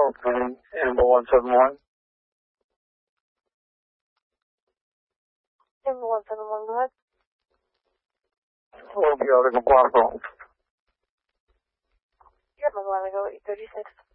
opening Amber 171. Amber 171, go ahead. Obvio de Concuarto. Yeah, Maguanago 836.